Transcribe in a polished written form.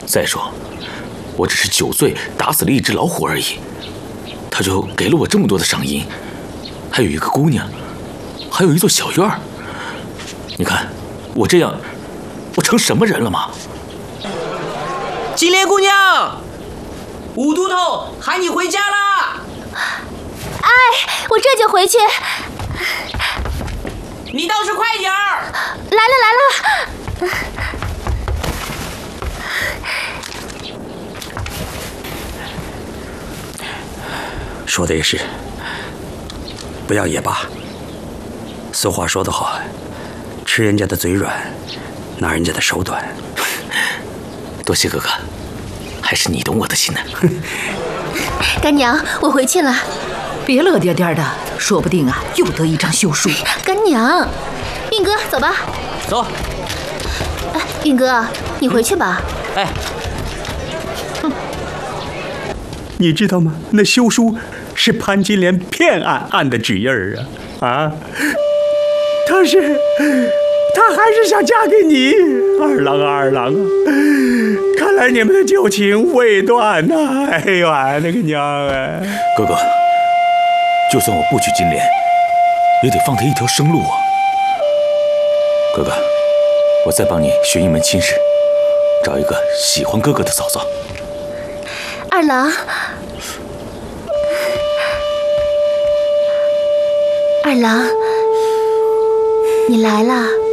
再说，我只是酒醉打死了一只老虎而已，他就给了我这么多的赏银，还有一个姑娘，还有一座小院儿。你看，我这样，我成什么人了吗？ 金莲姑娘，武都头喊你回家啦！ 哎，我这就回去。 你倒是快点儿！ 来了。 说的也是，不要也罢。俗话说得好，吃人家的嘴软，拿人家的手短。 多谢哥哥，还是你懂我的心呢。 干娘，我回去了。 别乐颠颠的，说不定啊又得一张休书。 干娘，运哥，走吧。 走。 哎，运哥，你回去吧。 哎， 你知道吗？那休书是潘金莲骗案的纸印儿啊！她还是想嫁给你，二郎啊！看来你们的旧情未断呐！哎呦啊，那个娘啊！ 哥哥，就算我不娶金莲，也得放她一条生路啊！哥哥，我再帮你寻一门亲事，找一个喜欢哥哥的嫂嫂。 二郎，二郎，你来了。